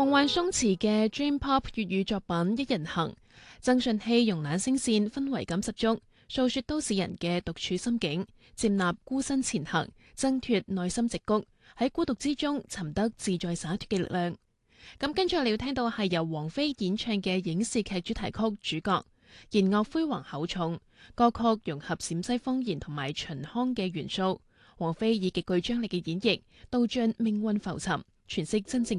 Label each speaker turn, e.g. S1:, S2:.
S1: 夢幻鬆弛嘅 Dream Pop 粵語作品《一人行》，曾舜晞慵懶聲線氛圍感十足，訴說都市人嘅獨處心境，接納孤身前行，掙脫內心矽谷，喺孤獨之中尋得自在灑脫嘅力量。咁跟住你要聽到係由王菲演唱嘅影視劇主題曲《主角》，弦樂輝煌厚重，歌曲融合陝西方言同埋秦腔嘅元素。王菲以極具張力嘅演繹，道盡命運浮沉，詮釋真正